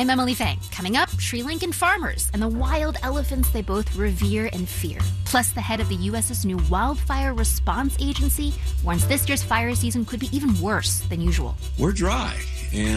I'm Emily Fang. Coming up, Sri Lankan farmers and the wild elephants they both revere and fear. Plus, the head of the U.S.'s new Wildfire Response Agency warns this year's fire season could be even worse than usual. We're dry, and